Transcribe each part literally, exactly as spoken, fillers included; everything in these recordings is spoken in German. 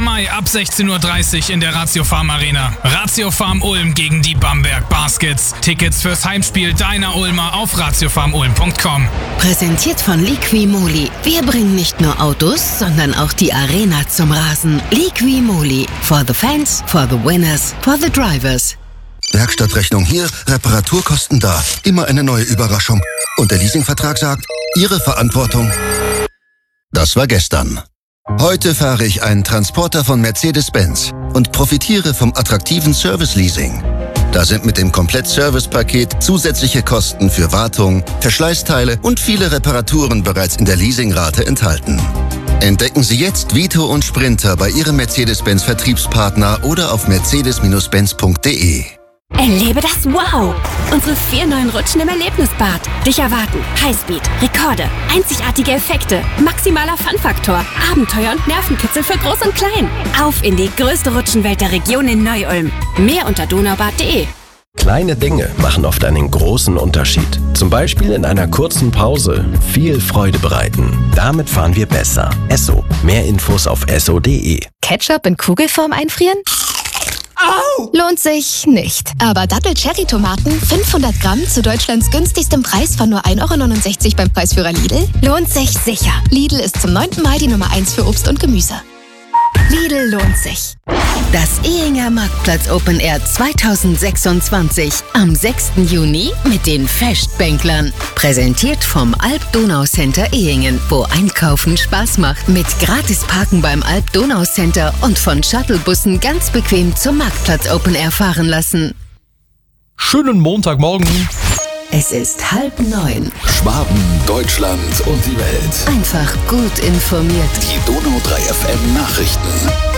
Mai ab sechzehn Uhr dreißig in der Ratiofarm Arena. Ratiofarm Ulm gegen die Bamberg Baskets. Tickets fürs Heimspiel deiner Ulmer auf ratiofarm ulm punkt com. Präsentiert von Liqui-Moly. Wir bringen nicht nur Autos, sondern auch die Arena zum Rasen. Liqui-Moly. For the fans, for the winners, for the drivers. Werkstattrechnung hier, Reparaturkosten da. Immer eine neue Überraschung. Und der Leasingvertrag sagt, Ihre Verantwortung. Das war gestern. Heute fahre ich einen Transporter von Mercedes-Benz und profitiere vom attraktiven Service-Leasing. Da sind mit dem Komplett-Service-Paket zusätzliche Kosten für Wartung, Verschleißteile und viele Reparaturen bereits in der Leasingrate enthalten. Entdecken Sie jetzt Vito und Sprinter bei Ihrem Mercedes-Benz-Vertriebspartner oder auf mercedes Benz punkt de. Erlebe das Wow! Unsere vier neuen Rutschen im Erlebnisbad. Dich erwarten Highspeed, Rekorde, einzigartige Effekte, maximaler Fun-Faktor, Abenteuer und Nervenkitzel für Groß und Klein. Auf in die größte Rutschenwelt der Region in Neu-Ulm. Mehr unter donaubad punkt de. Kleine Dinge machen oft einen großen Unterschied. Zum Beispiel in einer kurzen Pause viel Freude bereiten. Damit fahren wir besser. Esso. Mehr Infos auf esso punkt de. Ketchup in Kugelform einfrieren? Au! Lohnt sich nicht. Aber Dattel-Cherry-Tomaten, fünfhundert Gramm zu Deutschlands günstigstem Preis von nur ein Euro neunundsechzig beim Preisführer Lidl, lohnt sich sicher. Lidl ist zum neunten Mai die Nummer eins für Obst und Gemüse. Lidl lohnt sich. Das Ehinger Marktplatz Open Air zweitausendsechsundzwanzig am sechsten Juni mit den Festbänklern. Präsentiert vom Alp-Donau-Center Ehingen, wo Einkaufen Spaß macht. Mit Gratis-Parken beim Alp-Donau-Center und von Shuttlebussen ganz bequem zum Marktplatz Open Air fahren lassen. Schönen Montagmorgen. Es ist halb neun. Schwaben, Deutschland und die Welt. Einfach gut informiert. Die Donau drei F M Nachrichten.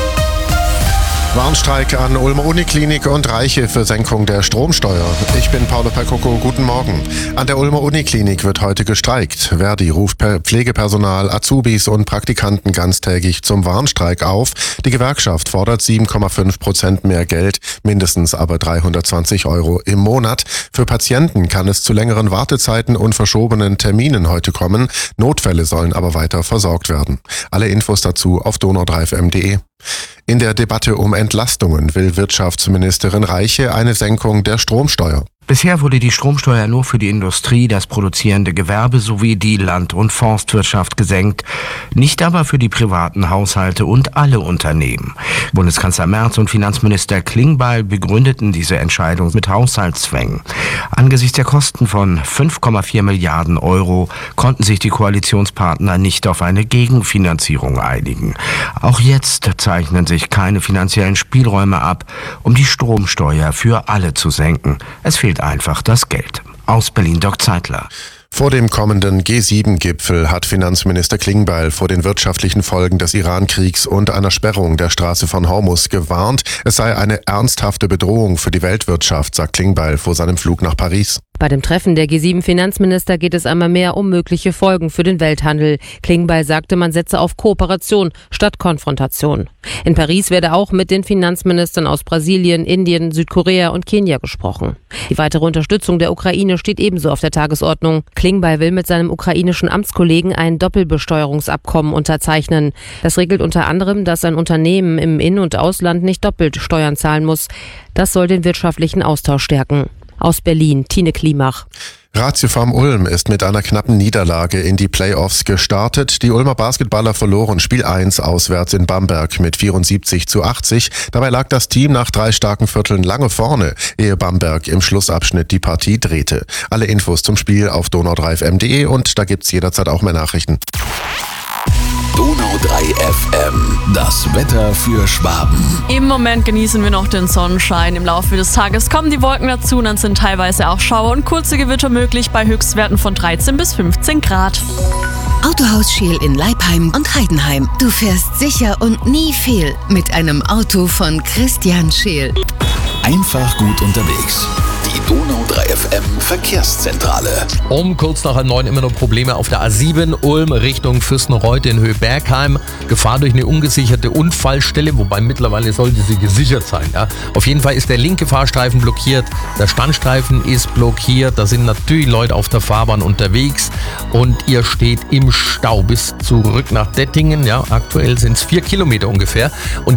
Warnstreik an Ulmer Uniklinik und Reiche für Senkung der Stromsteuer. Ich bin Paolo Percoco, guten Morgen. An der Ulmer Uniklinik wird heute gestreikt. Verdi ruft Pflegepersonal, Azubis und Praktikanten ganztägig zum Warnstreik auf. Die Gewerkschaft fordert sieben Komma fünf Prozent mehr Geld, mindestens aber dreihundertzwanzig Euro im Monat. Für Patienten kann es zu längeren Wartezeiten und verschobenen Terminen heute kommen. Notfälle sollen aber weiter versorgt werden. Alle Infos dazu auf donau drei f m punkt de. In der Debatte um Entlastungen will Wirtschaftsministerin Reiche eine Senkung der Stromsteuer. Bisher wurde die Stromsteuer nur für die Industrie, das produzierende Gewerbe sowie die Land- und Forstwirtschaft gesenkt, nicht aber für die privaten Haushalte und alle Unternehmen. Bundeskanzler Merz und Finanzminister Klingbeil begründeten diese Entscheidung mit Haushaltszwängen. Angesichts der Kosten von fünf Komma vier Milliarden Euro konnten sich die Koalitionspartner nicht auf eine Gegenfinanzierung einigen. Auch jetzt zeichnen sich keine finanziellen Spielräume ab, um die Stromsteuer für alle zu senken. Es fehlt einfach das Geld. Aus Berlin, Dirk Zeitler. Vor dem kommenden G sieben Gipfel hat Finanzminister Klingbeil vor den wirtschaftlichen Folgen des Iran-Kriegs und einer Sperrung der Straße von Hormuz gewarnt. Es sei eine ernsthafte Bedrohung für die Weltwirtschaft, sagt Klingbeil vor seinem Flug nach Paris. Bei dem Treffen der G sieben Finanzminister geht es einmal mehr um mögliche Folgen für den Welthandel. Klingbeil sagte, man setze auf Kooperation statt Konfrontation. In Paris werde auch mit den Finanzministern aus Brasilien, Indien, Südkorea und Kenia gesprochen. Die weitere Unterstützung der Ukraine steht ebenso auf der Tagesordnung. Klingbeil will mit seinem ukrainischen Amtskollegen ein Doppelbesteuerungsabkommen unterzeichnen. Das regelt unter anderem, dass ein Unternehmen im In- und Ausland nicht doppelt Steuern zahlen muss. Das soll den wirtschaftlichen Austausch stärken. Aus Berlin, Tine Klimach. Ratiofarm Ulm ist mit einer knappen Niederlage in die Playoffs gestartet. Die Ulmer Basketballer verloren Spiel eins auswärts in Bamberg mit vierundsiebzig zu achtzig. Dabei lag das Team nach drei starken Vierteln lange vorne, ehe Bamberg im Schlussabschnitt die Partie drehte. Alle Infos zum Spiel auf donau drei f m punkt de und da gibt's jederzeit auch mehr Nachrichten. Donau drei F M, das Wetter für Schwaben. Im Moment genießen wir noch den Sonnenschein. Im Laufe des Tages kommen die Wolken dazu und dann sind teilweise auch Schauer und kurze Gewitter möglich bei Höchstwerten von dreizehn bis fünfzehn Grad. Autohaus Scheel in Leipheim und Heidenheim. Du fährst sicher und nie fehl mit einem Auto von Christian Scheel. Einfach gut unterwegs. Die Donau drei F M Verkehrszentrale. Um kurz nach halb neun immer noch Probleme auf der A sieben Ulm Richtung Fürstenreuth in Höhe Bergheim. Gefahr durch eine ungesicherte Unfallstelle, wobei mittlerweile sollte sie gesichert sein. Ja. Auf jeden Fall ist der linke Fahrstreifen blockiert, der Standstreifen ist blockiert. Da sind natürlich Leute auf der Fahrbahn unterwegs und ihr steht im Stau bis zurück nach Dettingen. Ja. Aktuell sind es vier Kilometer ungefähr. Und